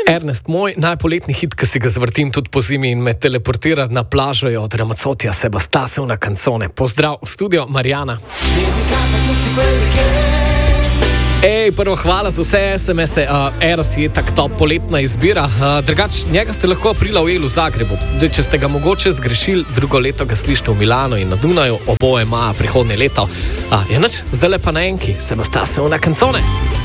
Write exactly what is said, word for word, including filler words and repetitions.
Ernest, moj najpoletni hit, ki si ga zvrtim tudi po zimi in me teleportira na plažo, je od Ramazzottija Se bastasse una canzone. Pozdrav v studio, Marijana. Ej, prvo hvala za vse es em es-e. Uh, Eros je tak top poletna izbira. Uh, drugač, njega ste lahko aprila ujeli v Zagrebu. Zdaj, če ste ga mogoče zgrešili, drugo leto ga slišite v Milano in na Dunaju, oboje maja prihodnje leto. Uh, je nič, zdaj le pa na enki, Se bastasse una canzone.